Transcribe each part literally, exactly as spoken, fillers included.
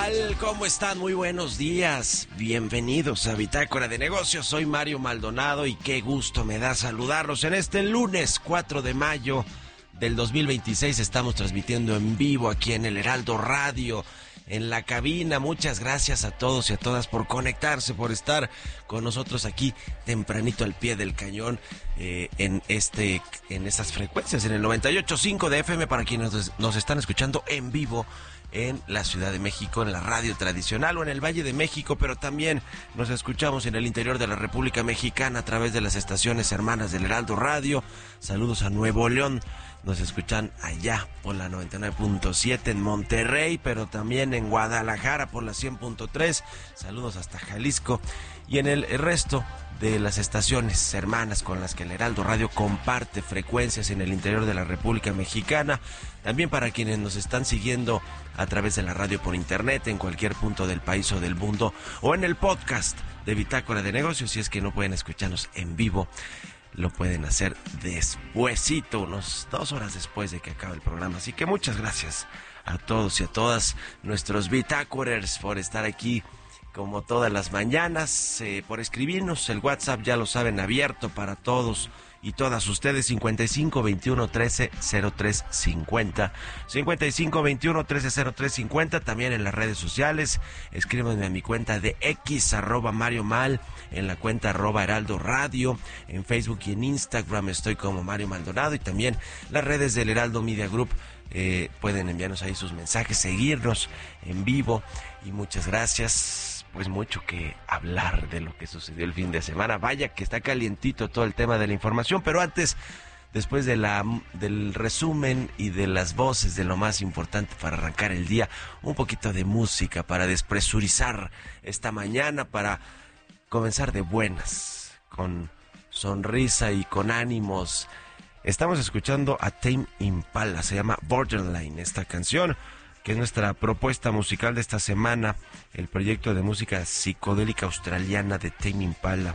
tal? ¿Cómo están? Muy buenos días. Bienvenidos a Bitácora de Negocios. Soy Mario Maldonado y qué gusto me da saludarlos en este lunes cuatro de mayo del dos mil veintiséis. Estamos transmitiendo en vivo aquí en el Heraldo Radio, en la cabina. Muchas gracias a todos y a todas por conectarse, por estar con nosotros aquí tempranito al pie del cañón eh, en este en estas frecuencias, en el noventa y ocho punto cinco de F M para quienes nos, nos están escuchando en vivo en la Ciudad de México, en la radio tradicional o en el Valle de México, pero también nos escuchamos en el interior de la República Mexicana a través de las estaciones hermanas del Heraldo Radio. Saludos a Nuevo León. Nos escuchan allá por la noventa y nueve punto siete en Monterrey, pero también en Guadalajara por la cien punto tres. Saludos hasta Jalisco y en el resto de las estaciones hermanas con las que el Heraldo Radio comparte frecuencias en el interior de la República Mexicana. También para quienes nos están siguiendo a través de la radio por internet en cualquier punto del país o del mundo, o en el podcast de Bitácora de Negocios, si es que no pueden escucharnos en vivo. Lo pueden hacer despuesito, unos dos horas después de que acabe el programa. Así que muchas gracias a todos y a todas nuestros Bitácorers por estar aquí como todas las mañanas, eh, por escribirnos. El WhatsApp, ya lo saben, abierto para todos y todas ustedes, cincuenta y cinco veintiuno trece cero tres cincuenta, cincuenta y cinco veintiuno trece cero tres cincuenta. También en las redes sociales, escríbanme a mi cuenta de X, arroba Mario Mal, en la cuenta arroba Heraldo Radio, en Facebook y en Instagram estoy como Mario Maldonado, y también las redes del Heraldo Media Group. Eh, pueden enviarnos ahí sus mensajes, seguirnos en vivo, y muchas gracias. Pues mucho que hablar de lo que sucedió el fin de semana. Vaya que está calientito todo el tema de la información, pero antes, después de la del resumen y de las voces de lo más importante para arrancar el día, un poquito de música para despresurizar esta mañana, para comenzar de buenas, con sonrisa y con ánimos. Estamos escuchando a Tame Impala, se llama Borderline esta canción, que es nuestra propuesta musical de esta semana, el proyecto de música psicodélica australiana de Tame Impala.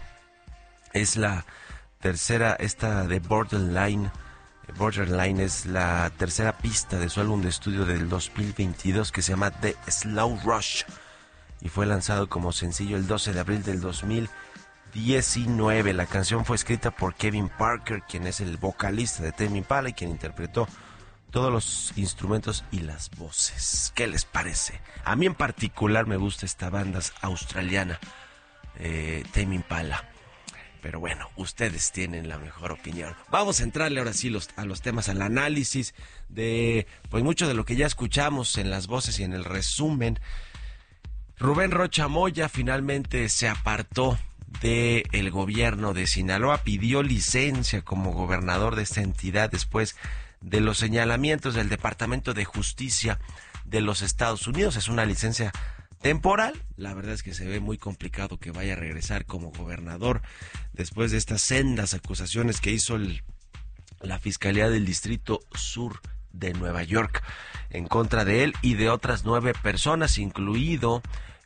Es la tercera, esta de Borderline. Borderline es la tercera pista de su álbum de estudio del dos mil veintidós que se llama The Slow Rush y fue lanzado como sencillo el doce de abril del dos mil diecinueve. La canción fue escrita por Kevin Parker, quien es el vocalista de Tame Impala y quien interpretó todos los instrumentos y las voces. ¿Qué les parece? A mí en particular me gusta esta banda australiana, eh, Tame Impala. Pero bueno, ustedes tienen la mejor opinión. Vamos a entrarle ahora sí los, a los temas, al análisis de pues mucho de lo que ya escuchamos en las voces y en el resumen. Rubén Rocha Moya finalmente se apartó del gobierno de Sinaloa, pidió licencia como gobernador de esta entidad después de los señalamientos del Departamento de Justicia de los Estados Unidos. Es una licencia temporal. La verdad es que se ve muy complicado que vaya a regresar como gobernador después de estas sendas acusaciones que hizo el, la Fiscalía del Distrito Sur de Nueva York en contra de él y de otras nueve personas, incluido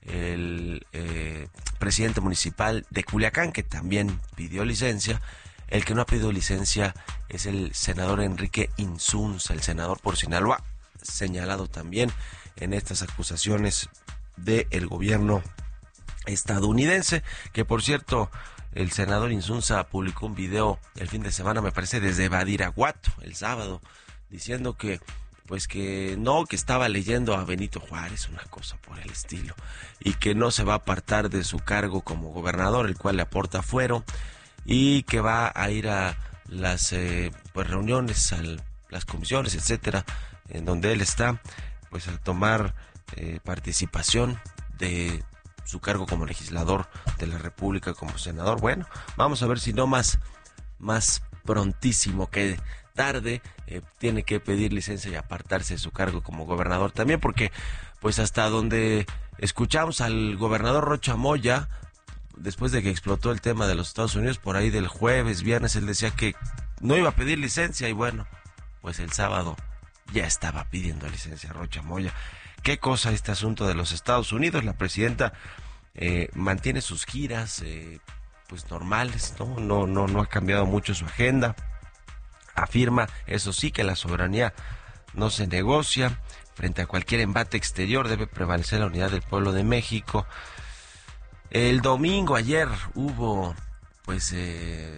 el eh, presidente municipal de Culiacán, que también pidió licencia. El que no ha pedido licencia es el senador Enrique Insunza, el senador por Sinaloa, señalado también en estas acusaciones del gobierno estadounidense, que por cierto, el senador Insunza publicó un video el fin de semana, me parece, desde Badiraguato, el sábado, diciendo que pues que no, que estaba leyendo a Benito Juárez, una cosa por el estilo, y que no se va a apartar de su cargo como gobernador, el cual le aporta fuero, y que va a ir a las eh, pues reuniones, a las comisiones, etcétera, en donde él está, pues a tomar eh, participación de su cargo como legislador de la República, como senador. Bueno, vamos a ver si no más, más prontísimo que tarde, eh, tiene que pedir licencia y apartarse de su cargo como gobernador también, porque pues hasta donde escuchamos al gobernador Rocha Moya, después de que explotó el tema de los Estados Unidos, por ahí del jueves, viernes, él decía que no iba a pedir licencia, y bueno, pues el sábado ya estaba pidiendo licencia Rocha Moya. Qué cosa este asunto de los Estados Unidos. La presidenta eh, mantiene sus giras eh, pues normales, ¿no? No, no, no ha cambiado mucho su agenda. Afirma, eso sí, que la soberanía no se negocia. Frente a cualquier embate exterior debe prevalecer la unidad del pueblo de México. El domingo, ayer, hubo pues eh,